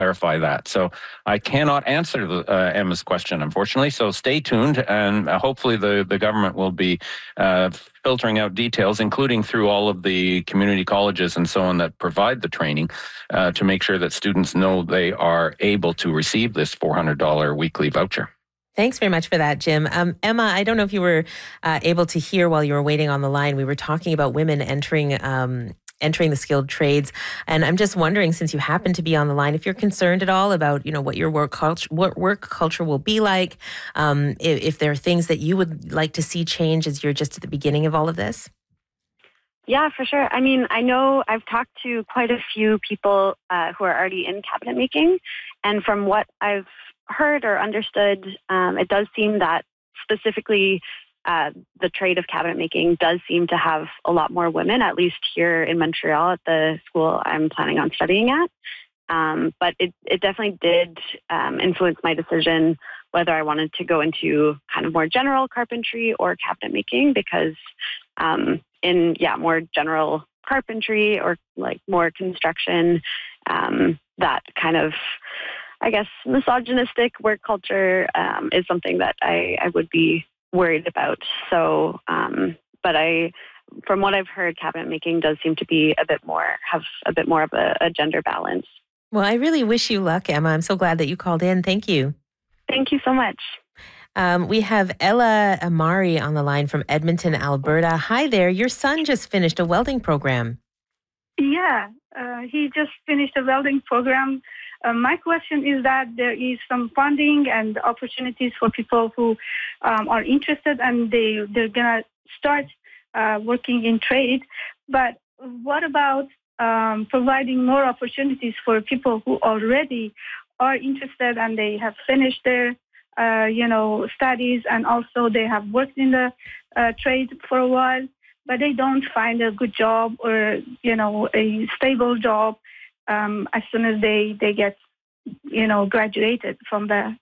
clarify that. So I cannot answer Emma's question, unfortunately. So stay tuned, and hopefully the government will be filtering out details, including through all of the community colleges and so on that provide the training, to make sure that students know they are able to receive this $400 weekly voucher. Thanks very much for that, Jim. Emma, I don't know if you were able to hear while you were waiting on the line. We were talking about women entering the skilled trades, and I'm just wondering, since you happen to be on the line, if you're concerned at all about what your work culture will be like, if there are things that you would like to see change as you're just at the beginning of all of this. Yeah, for sure. I mean, I know I've talked to quite a few people who are already in cabinet making, and from what I've heard or understood, it does seem that specifically the trade of cabinet making does seem to have a lot more women, at least here in Montreal at the school I'm planning on studying at. But it definitely did influence my decision whether I wanted to go into kind of more general carpentry or cabinet making, because in more general carpentry or like more construction, that kind of, I guess, misogynistic work culture is something that I would be worried about. So, but from what I've heard, cabinet making does seem to be have a bit more of a gender balance. Well, I really wish you luck, Emma. I'm so glad that you called in. Thank you. Thank you so much. We have Ella Amari on the line from Edmonton, Alberta. Hi there. Your son just finished a welding program. Yeah, he just finished a welding program. My question is that there is some funding and opportunities for people who are interested, and they're going to start working in trade. But what about providing more opportunities for people who already are interested and they have finished their studies, and also they have worked in the trade for a while, but they don't find a good job or, a stable job as soon as they get, graduated from the,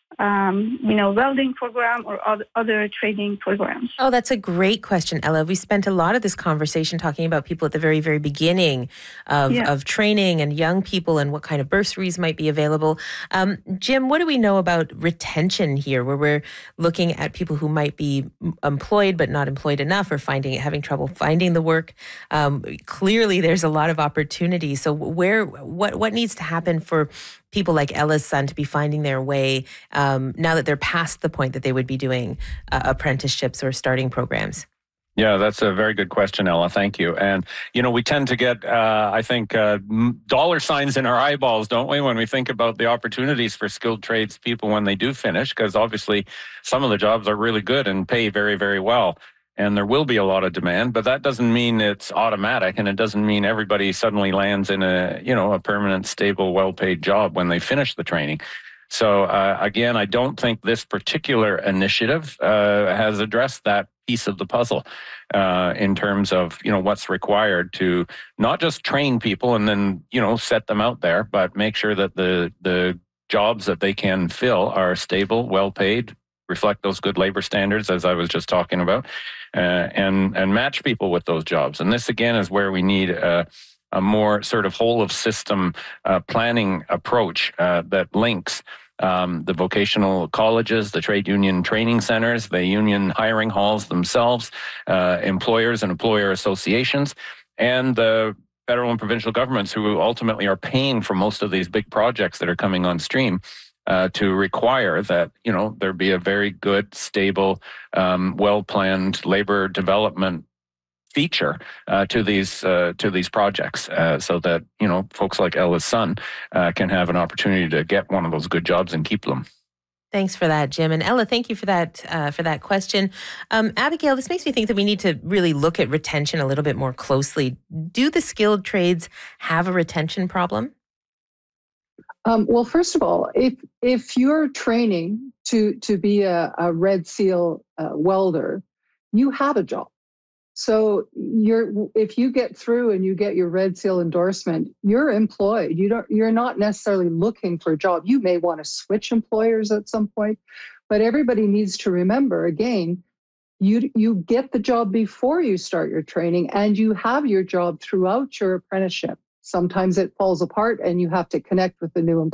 welding program or other training programs? Oh, that's a great question, Ella. We spent a lot of this conversation talking about people at the very, very beginning of training and young people and what kind of bursaries might be available. Jim, what do we know about retention here, where we're looking at people who might be employed but not employed enough or having trouble finding the work? Clearly, there's a lot of opportunity. So what needs to happen for people like Ella's son to be finding their way now that they're past the point that they would be doing apprenticeships or starting programs? Yeah, that's a very good question, Ella. Thank you. And, we tend to get, I think, dollar signs in our eyeballs, don't we, when we think about the opportunities for skilled trades people when they do finish, because obviously some of the jobs are really good and pay very, very well. And there will be a lot of demand, but that doesn't mean it's automatic, and it doesn't mean everybody suddenly lands in a permanent, stable, well-paid job when they finish the training. So again, I don't think this particular initiative has addressed that piece of the puzzle in terms of what's required to not just train people and then set them out there, but make sure that the jobs that they can fill are stable, well-paid, reflect those good labor standards, as I was just talking about, and match people with those jobs. And this, again, is where we need a more sort of whole-of-system planning approach that links the vocational colleges, the trade union training centers, the union hiring halls themselves, employers and employer associations, and the federal and provincial governments who ultimately are paying for most of these big projects that are coming on stream. To require that, there be a very good, stable, well-planned labor development feature to these projects, so that folks like Ella's son can have an opportunity to get one of those good jobs and keep them. Thanks for that, Jim. And Ella, thank you for that question. Abigail, this makes me think that we need to really look at retention a little bit more closely. Do the skilled trades have a retention problem? Well, first of all, if you're training to be a Red Seal welder, you have a job. So if you get through and you get your Red Seal endorsement, you're employed. You're not necessarily looking for a job. You may want to switch employers at some point, but everybody needs to remember, again, you get the job before you start your training, and you have your job throughout your apprenticeship. Sometimes it falls apart and you have to connect with the new employer.